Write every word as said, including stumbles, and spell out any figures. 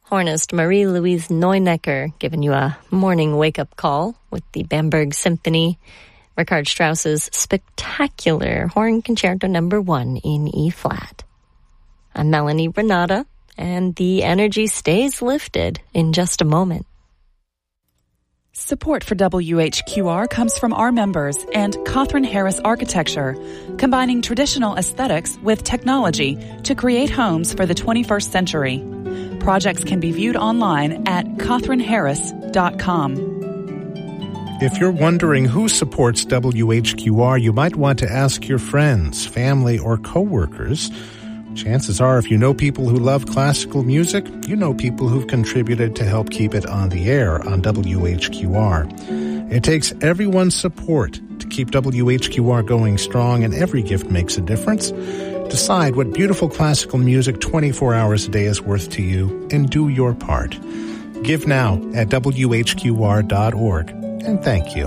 Hornist Marie-Louise Neunecker giving you a morning wake-up call with the Bamberg Symphony, Richard Strauss's spectacular Horn Concerto Number One in E-flat. I'm Melanie Renata, and the energy stays lifted in just a moment. Support for W H Q R comes from our members and Cawthron Harris Architecture, combining traditional aesthetics with technology to create homes for the twenty-first century. Projects can be viewed online at cawthron harris dot com. If you're wondering who supports W H Q R, you might want to ask your friends, family, or coworkers. Chances are, if you know people who love classical music, you know people who've contributed to help keep it on the air on W H Q R. It takes everyone's support to keep W H Q R going strong, and every gift makes a difference. Decide what beautiful classical music twenty-four hours a day is worth to you, and do your part. Give now at W H Q R dot org, and thank you.